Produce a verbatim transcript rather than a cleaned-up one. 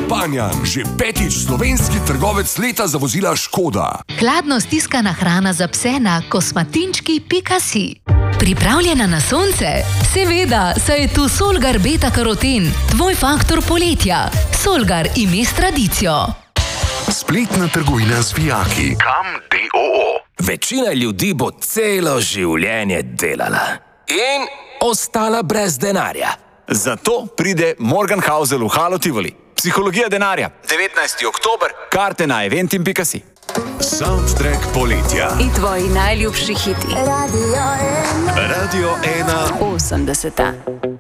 Panjan, že petič slovenski trgovec leta za vozila Škoda. Hladno stiskana hrana za pse na kosmatinčki pika si. Pripravljena na sonce? Seveda, saj je tu Solgar beta karoten, tvoj faktor poletja. Solgar ime s tradicijo. Spletna trgovina z vijaki. Kam D O O. Večina ljudi bo celo življenje delala in ostala brez denarja. Zato pride Morgenhausel v Halo Tivoli. Psihologija denarja. devetnajsti oktober. Karte na eventim pika si. Soundtrack poletja. In tvoji najljubši hiti. Radio ena. osemdeseta.